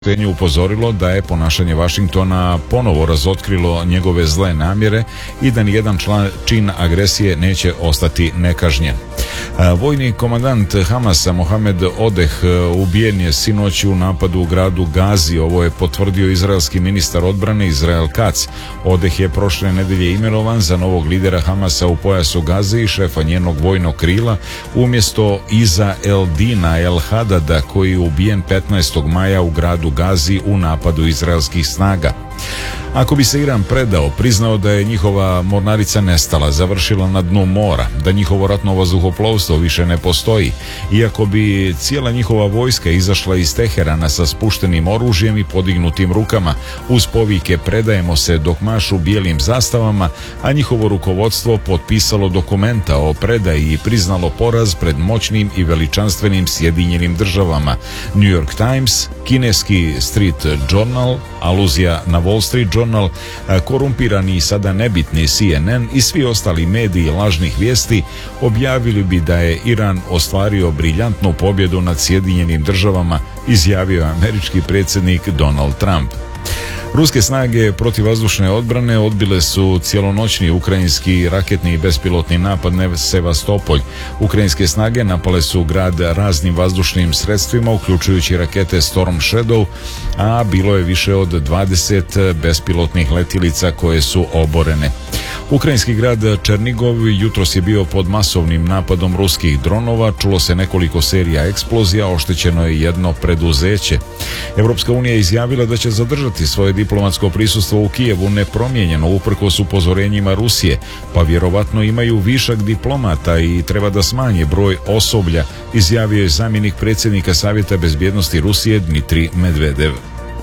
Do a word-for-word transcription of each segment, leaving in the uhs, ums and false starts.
upozorilo da je ponašanje Vašingtona ponovo razotkrilo njegove zle namjere i da nijedan član, čin agresije neće ostati nekažnjen. Vojni komandant Hamasa Mohamed Odeh ubijen je sinoć u napadu u gradu Gazi. Ovo je potvrdio izraelski ministar odbrane Izrael Katz. Odeh je prošle nedelje imenovan za novog lidera Hamasa u pojasu Gaze i šefa njenog vojnog krila umjesto Iza Eldina El Hadada, koji je ubijen petnaestog maja u gradu Gazi u napadu izraelskih snaga. Ako bi se Iran predao, priznao da je njihova mornarica nestala, završila na dnu mora, da njihovo ratno vazduhoplovstvo više ne postoji, iako bi cijela njihova vojska izašla iz Teherana sa spuštenim oružjem i podignutim rukama, uz povike predajemo se dok mašu bijelim zastavama, a njihovo rukovodstvo potpisalo dokumenta o predaji i priznalo poraz pred moćnim i veličanstvenim Sjedinjenim državama. New York Times, kineski Street Journal, aluzija na Wall Street Journal, korumpirani i sada nebitni C N N i svi ostali mediji lažnih vijesti objavili bi da je Iran ostvario briljantnu pobjedu nad Sjedinjenim državama, izjavio američki predsjednik Donald Trump. Ruske snage protivvazdušne odbrane odbile su cijelonoćni ukrajinski raketni i bespilotni napad na Sevastopolj. Ukrajinske snage napale su grad raznim vazdušnim sredstvima, uključujući rakete Storm Shadow, a bilo je više od dvadeset bespilotnih letjelica koje su oborene. Ukrajinski grad Černigov jutros je bio pod masovnim napadom ruskih dronova, čulo se nekoliko serija eksplozija, oštećeno je jedno preduzeće. Europska unija je izjavila da će zadržati svoje diplomatsko prisustvo u Kijevu nepromijenjeno uprkos upozorenjima Rusije, pa vjerovatno imaju višak diplomata i treba da smanje broj osoblja, izjavio je zamjenik predsjednika Savjeta bezbjednosti Rusije Dmitrij Medvedev.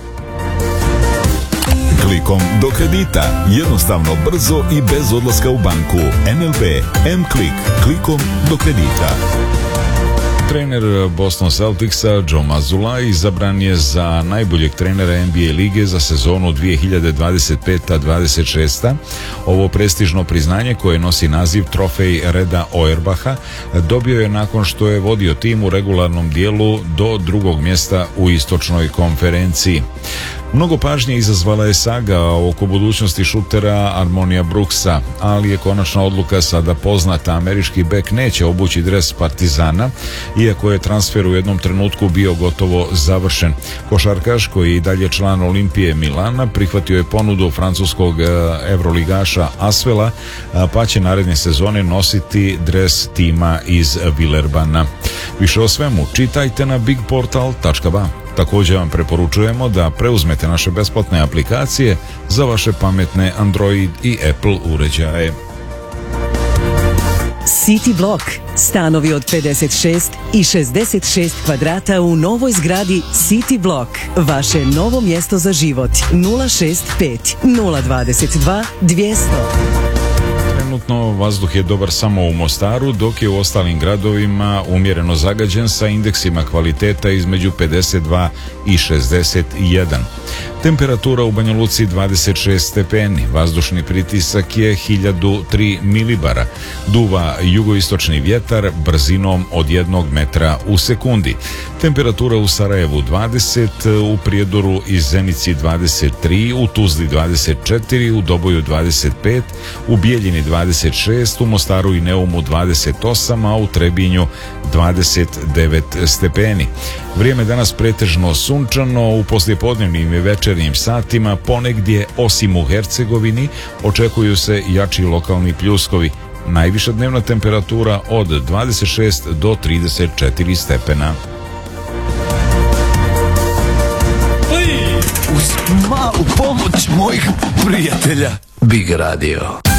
Klikom do kredita. Jednostavno, brzo i bez odlaska u banku. N L B M-Klik. Klikom do kredita. Trener Boston Celticsa Joe Mazzulla izabran je za najboljeg trenera N B A lige za sezonu dvije hiljade dvadeset pete dvadeset šeste. Ovo prestižno priznanje, koje nosi naziv trofej Reda Auerbacha, dobio je nakon što je vodio tim u regularnom dijelu do drugog mjesta u istočnoj konferenciji. Mnogo pažnje izazvala je saga oko budućnosti šutera Armonija Brooksa, ali je konačna odluka sada poznata. Američki bek neće obući dres Partizana, iako je transfer u jednom trenutku bio gotovo završen. Košarkaš, koji je i dalje član Olimpije Milana, prihvatio je ponudu francuskog evroligaša Asvela, pa će naredne sezone nositi dres tima iz Villerbana. Više o svemu čitajte na big portal tačka ba. Također vam preporučujemo da preuzmete naše besplatne aplikacije za vaše pametne Android i Apple uređaje. City Block. Stanovi od pedeset šest i šezdeset šest kvadrata u novoj zgradi City Block. Vaše novo mjesto za život. nula šest pet nula dvadeset dva dvjesto. Trenutno vazduh je dobar samo u Mostaru, dok je u ostalim gradovima umjereno zagađen sa indeksima kvaliteta između pedeset dva i šezdeset jedan. Temperatura u Banja Luci dvadeset šest stepeni, vazdušni pritisak je hiljadu tri milibara, duva jugoistočni vjetar brzinom od jednog metra u sekundi. Temperatura u Sarajevu dvadeset, u Prijedoru i Zenici dvadeset tri, u Tuzli dvadeset četiri, u Doboju dvadeset pet, u Bijeljini dvadeset šest, u Mostaru i Neumu dvadeset osam, a u Trebinju dvadeset devet stepeni. Vrijeme danas pretežno sunčano, u poslijepodnevnim i večernjim satima ponegdje, osim u Hercegovini, očekuju se jači lokalni pljuskovi. Najviša dnevna temperatura od dvadeset šest do trideset četiri stepena. Uz malu pomoć mojih prijatelja Big Radio.